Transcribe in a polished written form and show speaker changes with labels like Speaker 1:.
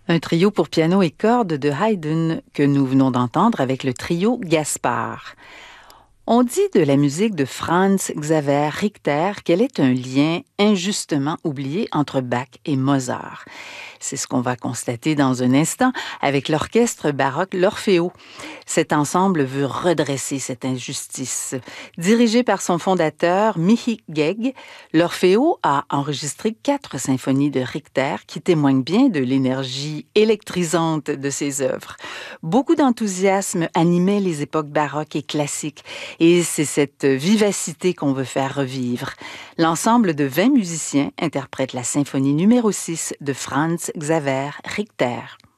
Speaker 1: Un trio pour piano et cordes de Haydn que nous venons d'entendre avec le trio Gaspard. On dit de la musique de Franz Xaver Richter qu'elle est un lien injustement oublié entre Bach et Mozart. C'est ce qu'on va constater dans un instant avec l'orchestre baroque L'Orfeo. Cet ensemble veut redresser cette injustice. Dirigé par son fondateur, Mihi Geg, l'Orfeo a enregistré 4 symphonies de Richter qui témoignent bien de l'énergie électrisante de ses œuvres. Beaucoup d'enthousiasme animait les époques baroques et classiques, et c'est cette vivacité qu'on veut faire revivre. L'ensemble de 20 musiciens interprète la symphonie numéro 6 de Franz Xaver Richter.